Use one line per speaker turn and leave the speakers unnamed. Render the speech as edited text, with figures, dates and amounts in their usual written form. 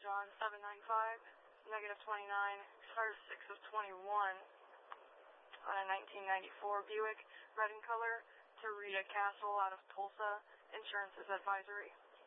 John 795, negative 29, expires 6 of 21 on a 1994 Buick, red in color, to Rita Castle out of Tulsa. Insurance is advisory.